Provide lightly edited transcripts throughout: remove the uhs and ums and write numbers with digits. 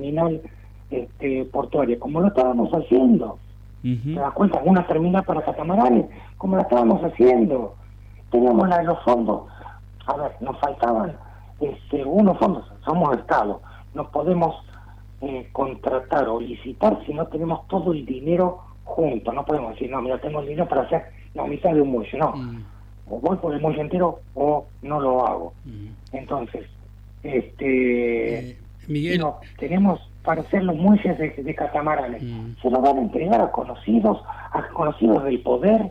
terminal portuaria, como lo estábamos haciendo. ¿Te das cuenta? Una terminal para catamaranes, como la estábamos haciendo. Teníamos la de los fondos. A ver, nos faltaban unos fondos. Somos Estado. No podemos contratar o licitar si no tenemos todo el dinero junto. No podemos decir, no, mira, tengo el dinero para hacer la mitad de un muelle. No. O voy por el muelle entero o no lo hago. Entonces, Miguel, no, tenemos para hacer los muelles de catamaranes. Se los van a entregar a conocidos del poder,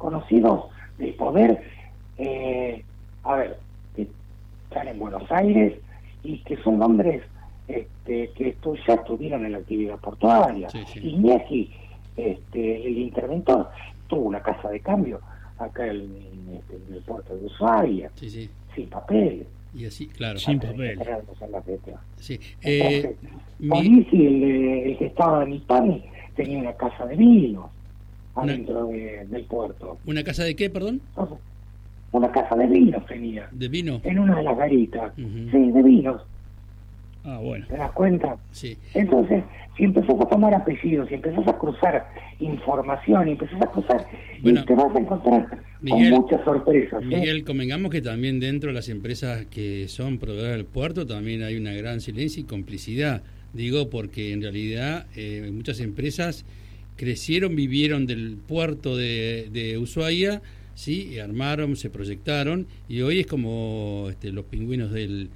a ver, que están en Buenos Aires y que son hombres que ya estuvieron en la actividad portuaria. Sí. Iñaki, el interventor, tuvo una casa de cambio acá en el puerto de Ushuaia, sin papel. Y así, claro, sin papel. Sí. Entonces, Polisi, el que estaba en Hispani, tenía una casa de vinos adentro del puerto. ¿Una casa de qué, perdón? Una casa de vinos tenía. ¿De vino? En una de las garitas. Sí, de vinos. Ah, bueno. ¿Te das cuenta? Sí. Entonces, si empezás a tomar apellidos, si empezás a cruzar información, y te vas a encontrar con muchas sorpresas. Miguel, convengamos que también dentro de las empresas que son proveedoras del puerto también hay una gran silencio y complicidad. Digo, porque en realidad muchas empresas vivieron del puerto de Ushuaia, sí, armaron, se proyectaron, y hoy es como los pingüinos de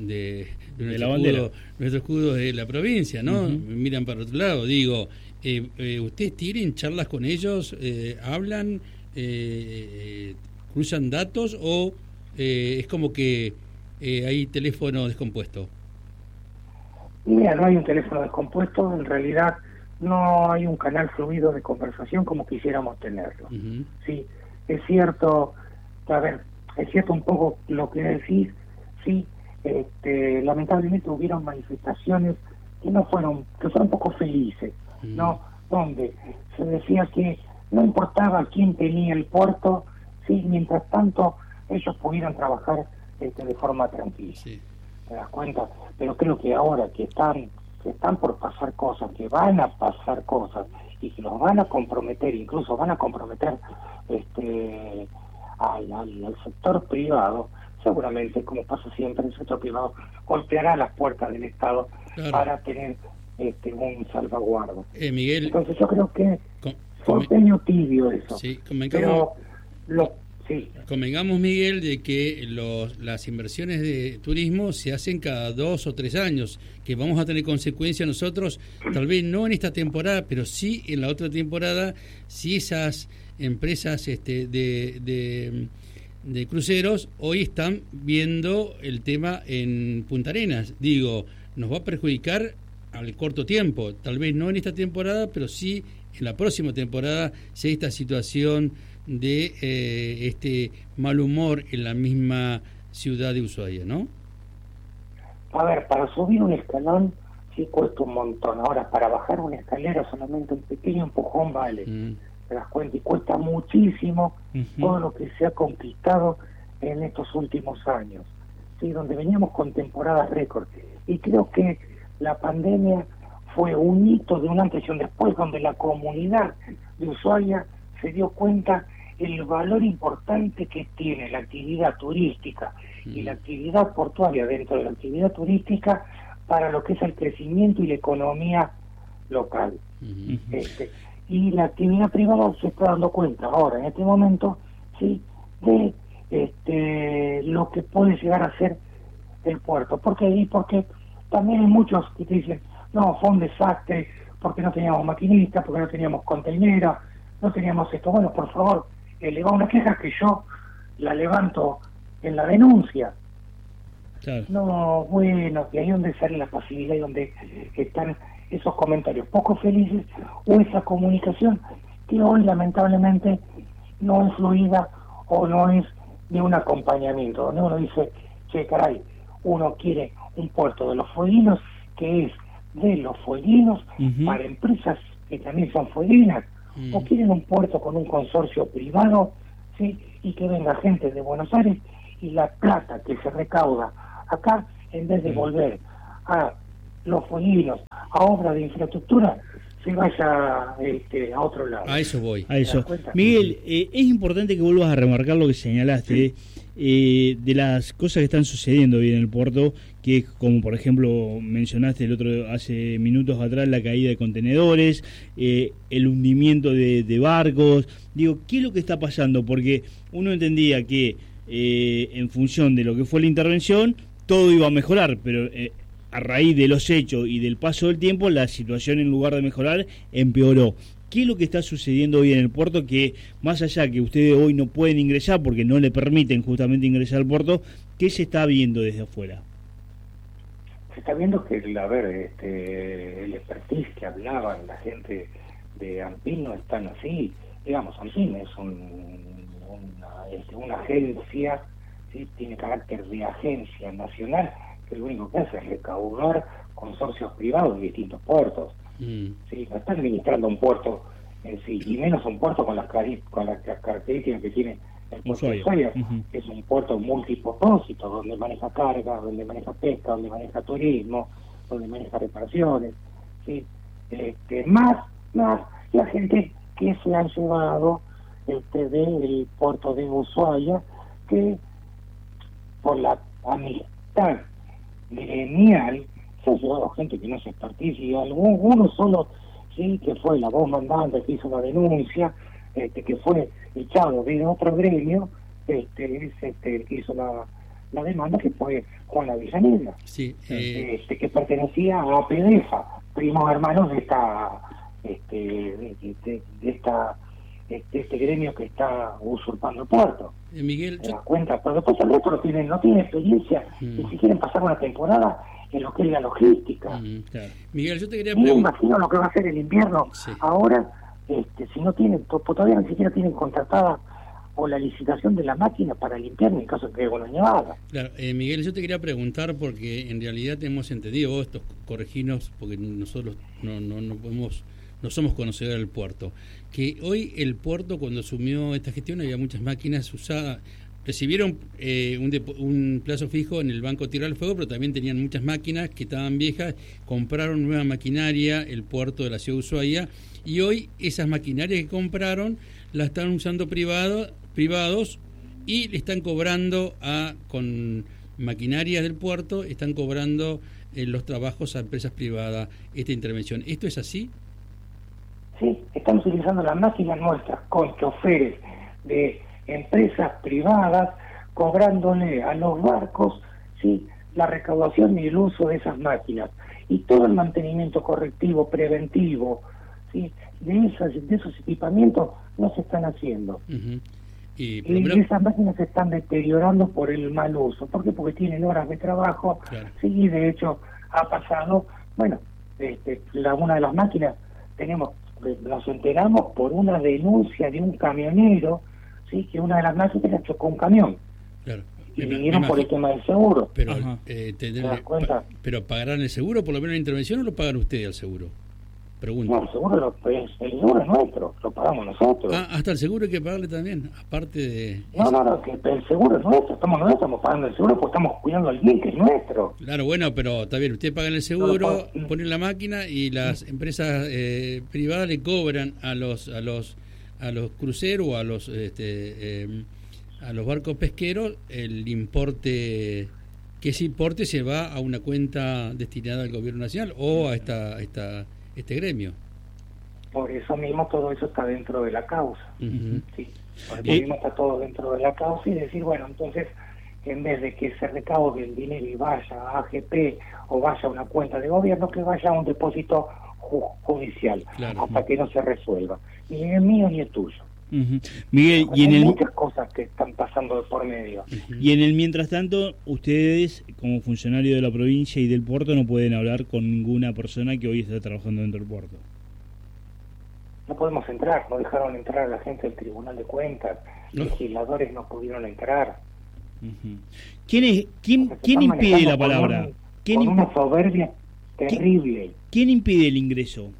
nuestro escudo de la provincia, ¿no? Miran para otro lado. Digo, ¿ustedes tienen charlas con ellos? ¿Hablan? ¿Cruzan datos? ¿O es como que hay teléfono descompuesto? Mira, no hay un teléfono descompuesto. En realidad no hay un canal fluido de conversación como quisiéramos tenerlo. Sí, es cierto. A ver, es cierto un poco lo que decís. Sí. Lamentablemente hubieron manifestaciones que fueron un poco felices, ¿no? Donde se decía que no importaba quién tenía el puerto, sí, mientras tanto ellos pudieran trabajar de forma tranquila. Sí. ¿Te das cuenta? Pero creo que ahora que están por pasar cosas, que van a pasar cosas y que los van a comprometer, incluso van a comprometer al sector privado, seguramente, como pasa siempre, el sector privado golpeará las puertas del Estado para tener un salvaguardo. Miguel, entonces yo creo que fue pequeño tibio eso. Sí, convengamos, Miguel, de que las inversiones de turismo se hacen cada 2 o 3 años, que vamos a tener consecuencias nosotros, tal vez no en esta temporada, pero sí en la otra temporada, si esas empresas de cruceros hoy están viendo el tema en Punta Arenas. Digo, nos va a perjudicar al corto tiempo, tal vez no en esta temporada, pero sí en la próxima temporada, si hay esta situación de mal humor en la misma ciudad de Ushuaia, ¿no? A ver, para subir un escalón sí cuesta un montón. Ahora, para bajar una escalera solamente un pequeño empujón vale. Te das cuenta, y cuesta muchísimo todo lo que se ha conquistado en estos últimos años, ¿sí? Donde veníamos con temporadas récord, y creo que la pandemia fue un hito de un antes y un después, donde la comunidad de Ushuaia se dio cuenta el valor importante que tiene la actividad turística y la actividad portuaria dentro de la actividad turística para lo que es el crecimiento y la economía local. Y la actividad privada se está dando cuenta ahora, en este momento, sí, de lo que puede llegar a ser el puerto. ¿Por qué? Y porque también hay muchos que te dicen, no, fue un desastre, porque no teníamos maquinistas, porque no teníamos contenera, no teníamos esto. Bueno, por favor, eleva una queja que yo la levanto en la denuncia. Claro. No, bueno, y ahí donde sale la pasividad y donde están esos comentarios poco felices o esa comunicación que hoy lamentablemente no es fluida o no es de un acompañamiento, donde uno dice, che, caray, uno quiere un puerto de los fueguinos que es de los fueguinos para empresas que también son fueguinas, o quieren un puerto con un consorcio privado, ¿sí? Y que venga gente de Buenos Aires y la plata que se recauda acá, en vez de volver a los fueguinos, a obras de infraestructura se vaya a otro lado. A eso voy. A eso. Miguel, es importante que vuelvas a remarcar lo que señalaste, de las cosas que están sucediendo hoy en el puerto, que es como por ejemplo mencionaste hace minutos atrás, la caída de contenedores, el hundimiento de barcos. Digo, ¿qué es lo que está pasando? Porque uno entendía que en función de lo que fue la intervención todo iba a mejorar, pero a raíz de los hechos y del paso del tiempo la situación, en lugar de mejorar, empeoró. ¿Qué es lo que está sucediendo hoy en el puerto? Que más allá que ustedes hoy no pueden ingresar porque no le permiten justamente ingresar al puerto, ¿qué se está viendo desde afuera? Se está viendo que, el expertise que hablaban la gente de ANPIN no están así. Digamos, ANPIN es una agencia, ¿sí? Tiene carácter de agencia nacional, que lo único que hace es recaudar consorcios privados de distintos puertos. Sí, no está administrando un puerto en sí, y menos un puerto con las características que tiene el puerto de Ushuaia, que es un puerto multipropósito, donde maneja carga, donde maneja pesca, donde maneja turismo, donde maneja reparaciones, ¿sí? Más la gente que se han llevado del puerto de Ushuaia, que por la amistad gremial se ha llevado gente que no se participa, uno solo, sí, que fue la voz mandante, que hizo la denuncia, que fue echado de otro gremio, es el que hizo la demanda, que fue Juan Avellaneda, sí, que pertenecía a APDEFA, primos hermanos de este gremio que está usurpando el puerto. Miguel, ¿Te das cuenta? Pero después el resto no tiene experiencia, ni si quieren pasar una temporada en lo que es la logística. Claro. Miguel, yo te quería preguntar. Me imagino lo que va a ser el invierno. Sí. Ahora, si no tienen, todavía ni siquiera tienen contratada o la licitación de la máquina para limpiar en caso de que haya una nevada. Claro, Miguel, yo te quería preguntar porque en realidad hemos entendido, vos estos correginos, porque nosotros no somos conocedores del puerto, que hoy el puerto, cuando asumió esta gestión, había muchas máquinas usadas, recibieron un plazo fijo en el Banco Tierra del Fuego, pero también tenían muchas máquinas que estaban viejas, compraron nueva maquinaria, el puerto de la ciudad de Ushuaia, y hoy esas maquinarias que compraron las están usando privados y le están cobrando con maquinarias del puerto, están cobrando los trabajos a empresas privadas esta intervención. ¿Esto es así? Sí, están utilizando las máquinas nuestras con choferes de empresas privadas, cobrándole a los barcos, sí, la recaudación y el uso de esas máquinas, y todo el mantenimiento correctivo, preventivo, sí, de esos equipamientos no se están haciendo. Y esas máquinas se están deteriorando por el mal uso. ¿Por qué? Porque tienen horas de trabajo, claro. Sí, y de hecho ha pasado, bueno, una de las máquinas nos enteramos por una denuncia de un camionero, sí, que una de las máquinas chocó un camión. Claro. Y vinieron por el tema del seguro. Pero, ¿te das cuenta? ¿Pero pagarán el seguro por lo menos la intervención o lo pagan ustedes al seguro? Pregunto. No, el seguro es nuestro, lo pagamos nosotros. Hasta el seguro hay que pagarle también, aparte de... No, que el seguro es nuestro, estamos pagando el seguro porque estamos cuidando al bien que es nuestro. Claro, bueno, pero está bien, ustedes pagan el seguro, ponen la máquina y las empresas privadas le cobran a los cruceros o a los barcos pesqueros el importe, que ese importe se va a una cuenta destinada al gobierno nacional o a este gremio. Por eso mismo todo eso está dentro de la causa. Sí, por eso mismo está todo dentro de la causa, y decir, bueno, entonces en vez de que se recaude el dinero y vaya a AGP o vaya a una cuenta de gobierno, que vaya a un depósito judicial, claro, hasta que no se resuelva, ni es mío ni es tuyo. Miguel, y hay muchas cosas que están pasando por medio. Y en el mientras tanto, ustedes como funcionarios de la provincia y del puerto no pueden hablar con ninguna persona que hoy está trabajando dentro del puerto. No podemos entrar, no dejaron entrar a la gente del Tribunal de Cuentas, legisladores no pudieron entrar. ¿Quién impide la palabra? Con una soberbia terrible. ¿Quién impide el ingreso?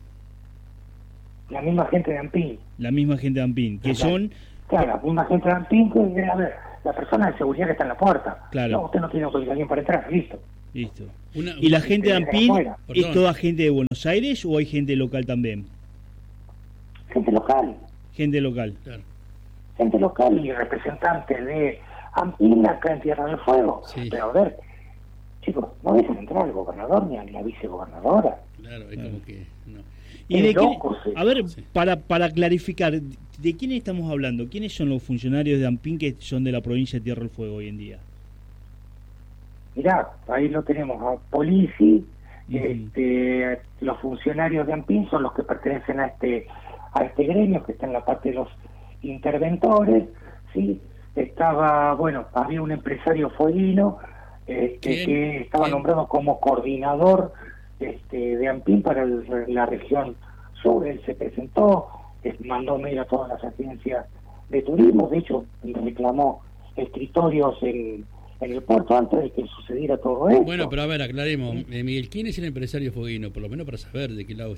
La misma gente de ANPIN. La misma gente de ANPIN, que son... Claro, la misma gente de ANPIN, que, a ver, la persona de seguridad que está en la puerta. Claro. No, usted no tiene autorización para entrar, listo. Listo. ¿Y la gente de Ampín es toda gente de Buenos Aires o hay gente local también? Gente local. Gente local. Claro. Gente local y representantes de Ampín acá en Tierra del Fuego. Sí. Pero a ver, chicos, no dejen entrar al gobernador ni a la vicegobernadora. Claro, es como que no. ¿Y de quién, a ver, sí, para clarificar, ¿de quién estamos hablando? ¿Quiénes son los funcionarios de Ampín que son de la provincia de Tierra del Fuego hoy en día? Mirá, ahí lo tenemos a Polici, los funcionarios de Ampín son los que pertenecen a este gremio que está en la parte de los interventores, ¿sí? Estaba, bueno, había un empresario fueguino que estaba nombrado como coordinador de Ampín para la región sur. Él se presentó, mandó mail a todas las agencias de turismo, de hecho reclamó escritorios en el puerto antes de que sucediera todo esto. Bueno, pero a ver, aclaremos, Miguel, ¿quién es el empresario fueguino? Por lo menos para saber de qué lado.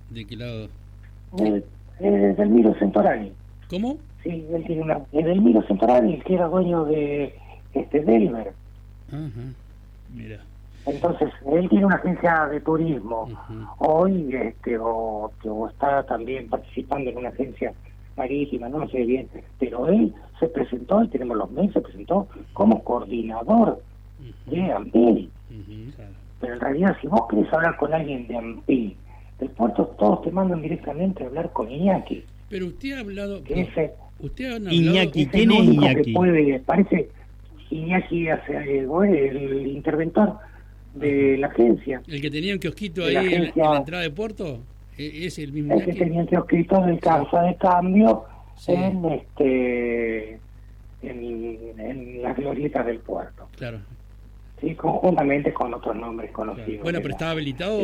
Edelmiro Centorani. ¿Cómo? Sí, él tiene Edelmiro Centorani, el que era dueño de Delver. Ajá. Mira. Entonces, él tiene una agencia de turismo. Hoy, o está también participando en una agencia marítima, no lo sé bien, pero él se presentó, y tenemos los mails, se presentó como coordinador de Ampín. Pero en realidad, si vos querés hablar con alguien de Ampín, del puerto, todos te mandan directamente a hablar con Iñaki. Pero usted ha hablado... Usted ha hablado... Iñaki, ¿quién es Iñaki? Parece Iñaki el interventor de la agencia. ¿El que tenía un kiosquito ahí en la entrada de puerto? ¿Es el mismo? El que tenía un kiosquito de casa de cambio, sí, en las glorietas del puerto. Claro. Sí, conjuntamente con otros nombres conocidos. Bueno, pero ¿estaba habilitado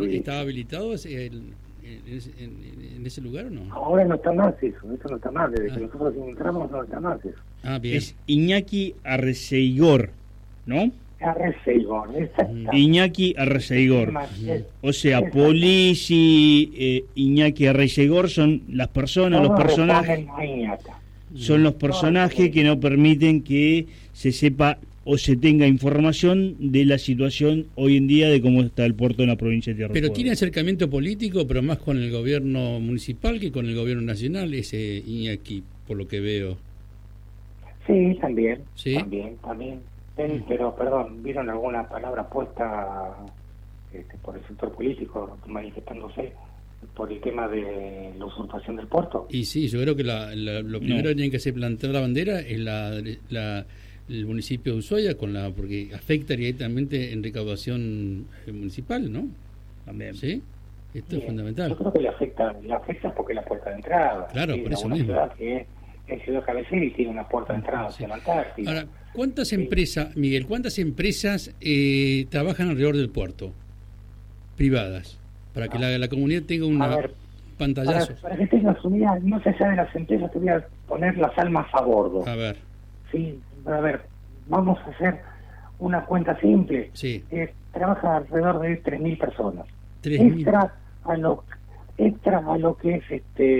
en ese lugar o no? Ahora no está más eso no está más. Desde que nosotros entramos no está más eso. Ah, bien. Es Iñaki Arreceigor, ¿no? Arreceigor, exacto. Iñaki Arreceigor. O sea, Polici, Iñaki Arreceigor son las personas, los personajes. Son los personajes que no permiten que se sepa o se tenga información de la situación hoy en día de cómo está el puerto en la provincia de Tierra del Fuego. Pero tiene acercamiento político, pero más con el gobierno municipal que con el gobierno nacional, ese Iñaki, por lo que veo. Sí, también. ¿Sí? También. Pero, perdón, ¿vieron alguna palabra puesta por el sector político manifestándose por el tema de la usurpación del puerto? Y sí, yo creo que lo primero que tienen que hacer plantar la bandera es el municipio de Ushuaia, porque afecta directamente en recaudación municipal, ¿no? También. ¿Sí? Esto es fundamental. Yo creo que le afecta porque es la puerta de entrada. Claro, ¿sí? por eso una mismo. Ciudad que es ciudad cabecera y tiene una puerta de entrada hacia la Antártida. Ahora, ¿cuántas empresas, Miguel, trabajan alrededor del puerto? Privadas, para que la comunidad tenga una pantallazo. Para que tengas una idea, no se sabe las empresas, te voy a poner las almas a bordo. A ver. Sí, a ver, vamos a hacer una cuenta simple. Sí. Trabaja alrededor de 3.000 personas. 3.000. Extra a lo que es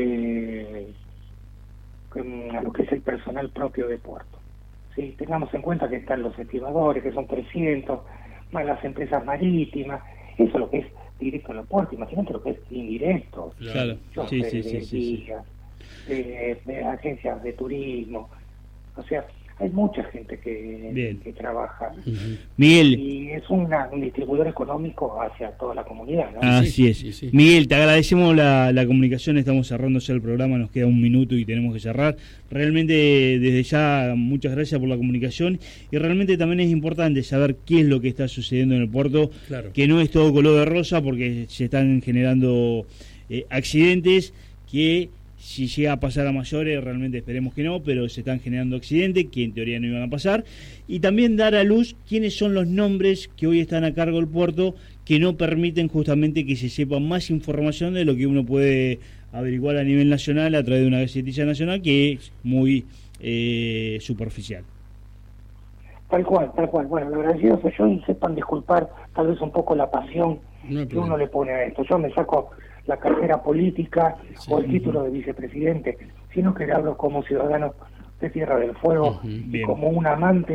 a lo que es el personal propio de puerto. Sí, tengamos en cuenta que están los estibadores, que son 300, más las empresas marítimas, eso es lo que es directo en el puerto. Imagínate lo que es indirecto. Claro, sí. Agencias de turismo, o sea, hay mucha gente que trabaja. Miguel, y es un distribuidor económico hacia toda la comunidad, ¿no? Así es. Sí. Miguel, te agradecemos la comunicación, estamos cerrando ya el programa, nos queda un minuto y tenemos que cerrar. Realmente desde ya muchas gracias por la comunicación y realmente también es importante saber qué es lo que está sucediendo en el puerto, claro, que no es todo color de rosa porque se están generando accidentes que si llega a pasar a mayores, realmente esperemos que no, pero se están generando accidentes que en teoría no iban a pasar, y también dar a luz quiénes son los nombres que hoy están a cargo del puerto que no permiten justamente que se sepa más información de lo que uno puede averiguar a nivel nacional a través de una gacetilla nacional que es muy superficial. Tal cual. Bueno, lo agradecido soy yo y sepan disculpar tal vez un poco la pasión que uno le pone a esto. Yo me saco la carrera política o el título de vicepresidente, sino que le hablo como ciudadano de Tierra del Fuego y como un amante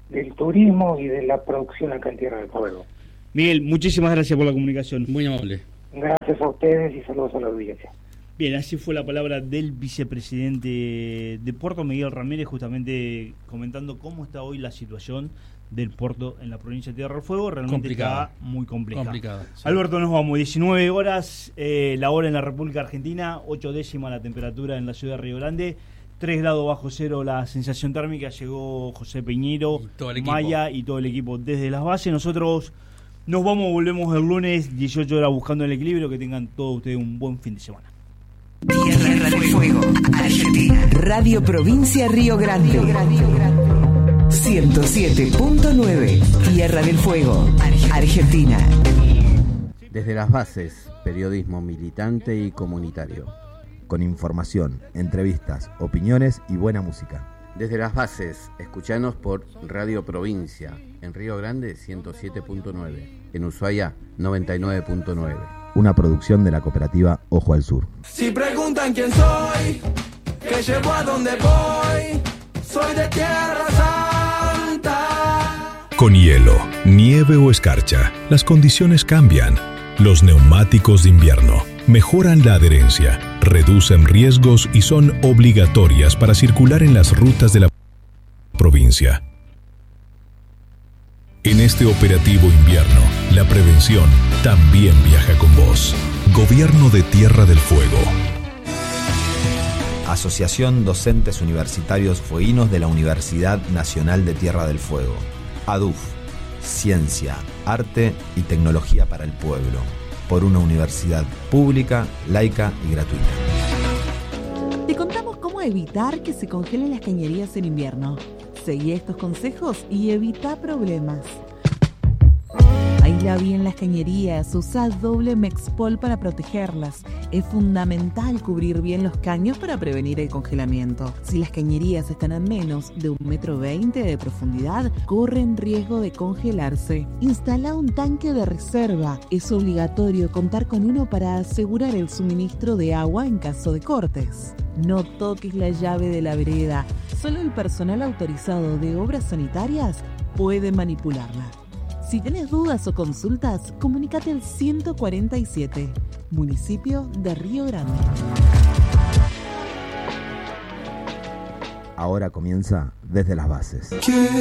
del turismo y de la producción acá en Tierra del Fuego. Miguel, muchísimas gracias por la comunicación. Muy amable. Gracias a ustedes y saludos a la audiencia. Bien, así fue la palabra del vicepresidente de Puerto, Miguel Ramírez, justamente comentando cómo está hoy la situación del puerto en la provincia de Tierra del Fuego. Realmente está muy complicada. Sí. Alberto, nos vamos. 19 horas la hora en la República Argentina, 8 décimas la temperatura en la ciudad de Río Grande, 3 grados bajo cero la sensación térmica. Llegó José Peñero, Maya y todo el equipo desde las bases. Nosotros nos vamos, volvemos el lunes, 18 horas buscando el equilibrio. Que tengan todos ustedes un buen fin de semana. Tierra del Fuego, Argentina. Radio Provincia Río Grande. 107.9. Tierra del Fuego, Argentina. Desde las bases, periodismo militante y comunitario. Con información, entrevistas, opiniones y buena música. Desde las bases, escuchanos por Radio Provincia. En Río Grande, 107.9. En Ushuaia, 99.9. Una producción de la cooperativa Ojo al Sur. Si preguntan quién soy, que llevo a donde voy, soy de Tierra Santa. Con hielo, nieve o escarcha, las condiciones cambian. Los neumáticos de invierno mejoran la adherencia, reducen riesgos y son obligatorias para circular en las rutas de la provincia. En este operativo invierno, la prevención también viaja con vos. Gobierno de Tierra del Fuego. Asociación Docentes Universitarios Fueguinos de la Universidad Nacional de Tierra del Fuego. ADUF. Ciencia, arte y tecnología para el pueblo. Por una universidad pública, laica y gratuita. Te contamos cómo evitar que se congelen las cañerías en invierno. Seguí estos consejos y evita problemas. Aísla bien las cañerías, usa doble Mexpol para protegerlas. Es fundamental cubrir bien los caños para prevenir el congelamiento. Si las cañerías están a menos de 1,20 m de profundidad, corren riesgo de congelarse. Instala un tanque de reserva. Es obligatorio contar con uno para asegurar el suministro de agua en caso de cortes. No toques la llave de la vereda. Solo el personal autorizado de obras sanitarias puede manipularla. Si tenés dudas o consultas, comunícate al 147, municipio de Río Grande. Ahora comienza Desde las Bases.